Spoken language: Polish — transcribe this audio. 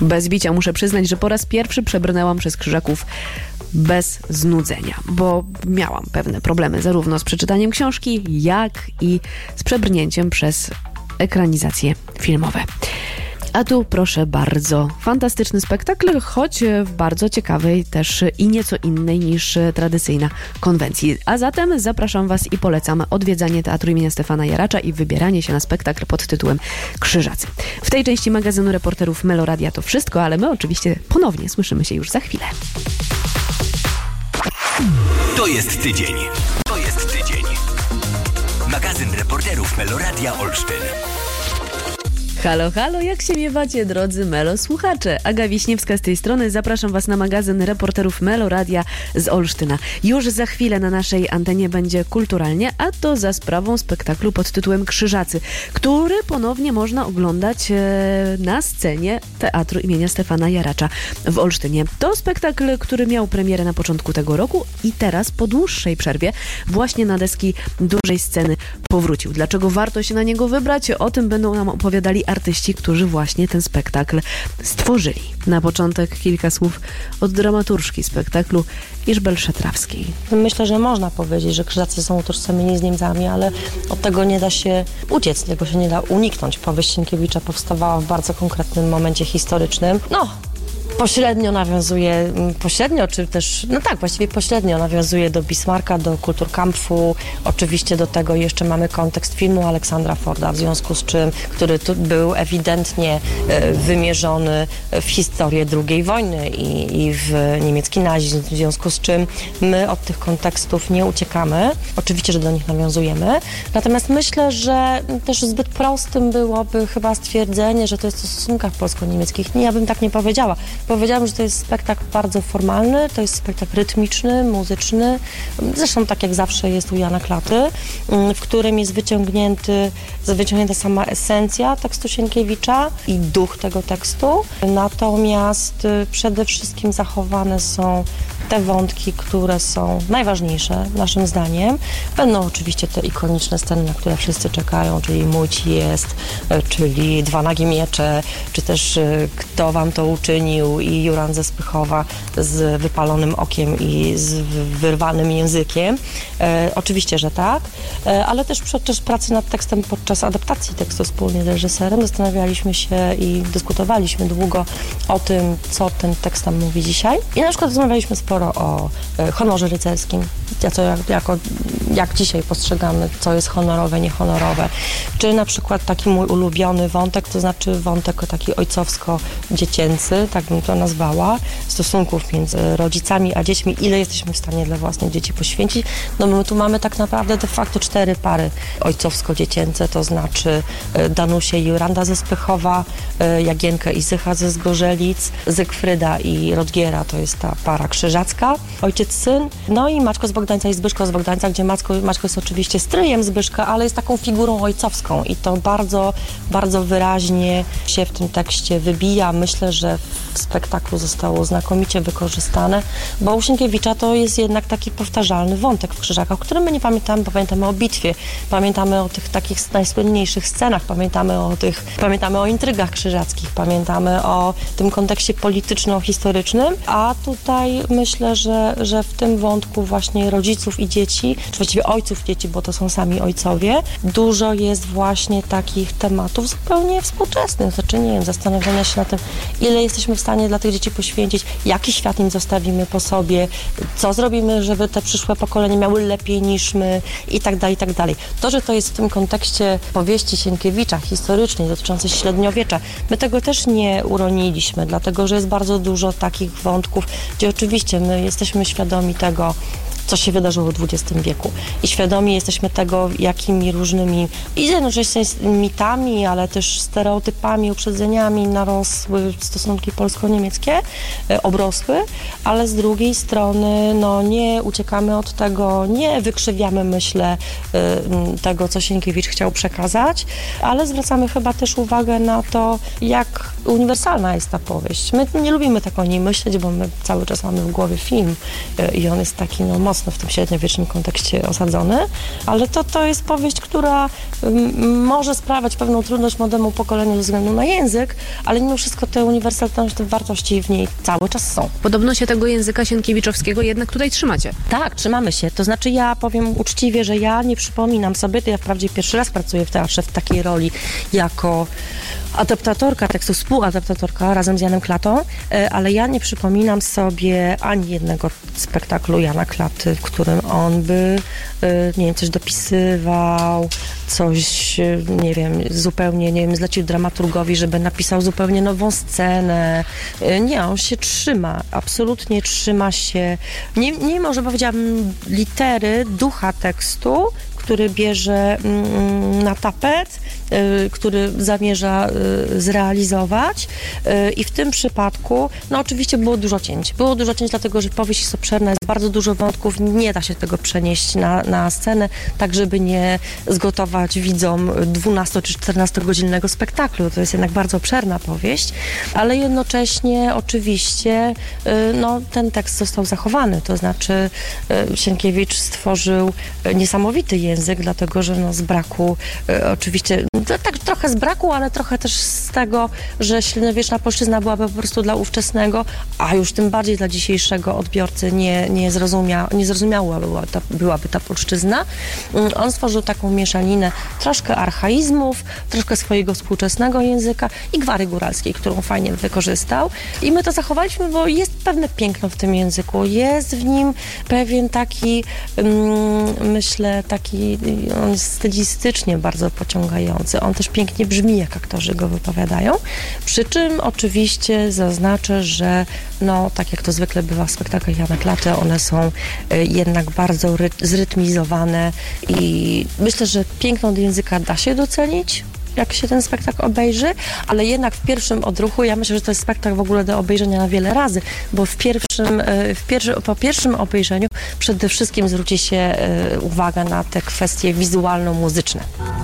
Bez bicia muszę przyznać, że po raz pierwszy przebrnęłam przez Krzyżaków bez znudzenia, bo miałam pewne problemy zarówno z przeczytaniem książki, jak i z przebrnięciem przez ekranizacje filmowe. A tu proszę bardzo, fantastyczny spektakl, choć w bardzo ciekawej też i nieco innej niż tradycyjna konwencji. A zatem zapraszam Was i polecam odwiedzanie Teatru imienia Stefana Jaracza i wybieranie się na spektakl pod tytułem Krzyżacy. W tej części magazynu reporterów Meloradia to wszystko, ale my oczywiście ponownie słyszymy się już za chwilę. To jest tydzień. To jest tydzień. Magazyn reporterów Meloradia Olsztyn. Halo, halo, jak się miewacie, drodzy Melo słuchacze? Aga Wiśniewska z tej strony, zapraszam Was na magazyn reporterów Meloradia z Olsztyna. Już za chwilę na naszej antenie będzie kulturalnie, a to za sprawą spektaklu pod tytułem Krzyżacy, który ponownie można oglądać na scenie Teatru imienia Stefana Jaracza w Olsztynie. To spektakl, który miał premierę na początku tego roku i teraz po dłuższej przerwie właśnie na deski dużej sceny powrócił. Dlaczego warto się na niego wybrać? O tym będą nam opowiadali artyści, którzy właśnie ten spektakl stworzyli. Na początek kilka słów od dramaturżki spektaklu Iżbel Szetrawskiej. Myślę, że można powiedzieć, że Krzyżacy są utożsamieni z Niemcami, ale od tego nie da się uciec, tego się nie da uniknąć. Powieść Sienkiewicza powstawała w bardzo konkretnym momencie historycznym. Pośrednio nawiązuje do Bismarcka, do Kulturkampfu. Oczywiście do tego jeszcze mamy kontekst filmu Aleksandra Forda, w związku z czym, który tu był ewidentnie wymierzony w historię II wojny i w niemiecki nazizm, w związku z czym my od tych kontekstów nie uciekamy. Oczywiście, że do nich nawiązujemy. Natomiast myślę, że też zbyt prostym byłoby chyba stwierdzenie, że to jest o stosunkach polsko-niemieckich. Nie, ja bym tak nie powiedziała. Powiedziałam, że to jest spektakl bardzo formalny, to jest spektakl rytmiczny, muzyczny, zresztą tak jak zawsze jest u Jana Klaty, w którym jest wyciągnięta sama esencja tekstu Sienkiewicza i duch tego tekstu, natomiast przede wszystkim zachowane są te wątki, które są najważniejsze naszym zdaniem. Będą oczywiście te ikoniczne sceny, na które wszyscy czekają, czyli Mój ci jest, czyli Dwa nagie miecze, czy też Kto wam to uczynił i Juran ze Spychowa z wypalonym okiem i z wyrwanym językiem. Oczywiście, że tak, ale też podczas pracy nad tekstem, podczas adaptacji tekstu wspólnie z reżyserem zastanawialiśmy się i dyskutowaliśmy długo o tym, co ten tekst nam mówi dzisiaj. I na przykład rozmawialiśmy sporo o honorze rycerskim, jak dzisiaj postrzegamy, co jest honorowe, niehonorowe. Czy na przykład taki mój ulubiony wątek, to znaczy wątek taki ojcowsko-dziecięcy, tak bym to nazwała, stosunków między rodzicami a dziećmi, ile jesteśmy w stanie dla własnych dzieci poświęcić. No my tu mamy tak naprawdę de facto 4 pary ojcowsko-dziecięce, to znaczy Danusię i Juranda ze Spychowa, Jagienkę i Zycha ze Zgorzelic, Zygfryda i Rodgiera, to jest ta para krzyżacka, ojciec-syn, no i Maćko z Bogdańca i Zbyszko z Bogdańca, gdzie Maćko jest oczywiście stryjem Zbyszka, ale jest taką figurą ojcowską i to bardzo, bardzo wyraźnie się w tym tekście wybija. Myślę, że w spektaklu zostało znakomicie wykorzystane, bo u Sienkiewicza to jest jednak taki powtarzalny wątek w Krzyżakach, o którym my nie pamiętamy. Pamiętamy o bitwie, pamiętamy o tych takich najsłynniejszych scenach, pamiętamy o intrygach krzyżackich, pamiętamy o tym kontekście polityczno-historycznym, a tutaj myślę, że w tym wątku właśnie rodziców i dzieci, czy właściwie ojców i dzieci, bo to są sami ojcowie, dużo jest właśnie takich tematów zupełnie współczesnych. Znaczy, nie wiem, zastanawiania się na tym, ile jesteśmy w stanie dla tych dzieci poświęcić, jaki świat im zostawimy po sobie, co zrobimy, żeby te przyszłe pokolenia miały lepiej niż my i tak dalej, i tak dalej. To, że to jest w tym kontekście powieści Sienkiewicza, historycznej, dotyczącej średniowiecza, my tego też nie uroniliśmy, dlatego, że jest bardzo dużo takich wątków, gdzie oczywiście my jesteśmy świadomi tego, co się wydarzyło w XX wieku. I świadomi jesteśmy tego, jakimi różnymi i jednocześnie mitami, ale też stereotypami, uprzedzeniami narosły stosunki polsko-niemieckie, obrosły, ale z drugiej strony nie uciekamy od tego, nie wykrzywiamy, myślę, tego, co Sienkiewicz chciał przekazać, ale zwracamy chyba też uwagę na to, jak uniwersalna jest ta powieść. My nie lubimy tak o niej myśleć, bo my cały czas mamy w głowie film i on jest taki, mocno w tym średniowiecznym kontekście osadzony, ale to jest powieść, która może sprawiać pewną trudność młodemu pokoleniu ze względu na język, ale mimo wszystko te uniwersalne wartości w niej cały czas są. Podobno się tego języka sienkiewiczowskiego jednak tutaj trzymacie. Tak, trzymamy się. To znaczy ja powiem uczciwie, że ja nie przypominam sobie, to ja wprawdzie pierwszy raz pracuję w teatrze w takiej roli jako adaptatorka tekstu, współadaptatorka razem z Janem Klatą, ale ja nie przypominam sobie ani jednego spektaklu Jana Klaty, w którym on by, nie wiem, coś dopisywał, coś, nie wiem, zupełnie, nie wiem, zlecił dramaturgowi, żeby napisał zupełnie nową scenę. Nie, on się trzyma, absolutnie trzyma się, nie może, powiedziałabym, litery, ducha tekstu, który bierze na tapet, który zamierza zrealizować i w tym przypadku, no oczywiście było dużo cięć. Było dużo cięć, dlatego że powieść jest obszerna, jest bardzo dużo wątków, nie da się tego przenieść na scenę, tak żeby nie zgotować widzom 12 czy 14-godzinnego spektaklu. To jest jednak bardzo obszerna powieść, ale jednocześnie oczywiście no, ten tekst został zachowany, to znaczy Sienkiewicz stworzył niesamowity język, dlatego że no, z braku, oczywiście, tak trochę z braku, ale trochę też z tego, że średniowieczna polszczyzna byłaby po prostu dla ówczesnego, a już tym bardziej dla dzisiejszego odbiorcy niezrozumiała byłaby ta polszczyzna. On stworzył taką mieszaninę troszkę archaizmów, troszkę swojego współczesnego języka i gwary góralskiej, którą fajnie wykorzystał. I my to zachowaliśmy, bo jest pewne piękno w tym języku. Jest w nim pewien taki, myślę, on jest stylistycznie bardzo pociągający. On też pięknie brzmi, jak aktorzy go wypowiadają. Przy czym oczywiście zaznaczę, że no, tak jak to zwykle bywa w spektaklach Jana Klaty, one są jednak bardzo zrytmizowane i myślę, że piękno do języka da się docenić, jak się ten spektakl obejrzy, ale jednak w pierwszym odruchu, ja myślę, że to jest spektakl w ogóle do obejrzenia na wiele razy, bo po pierwszym obejrzeniu przede wszystkim zwróci się uwaga na te kwestie wizualno-muzyczne.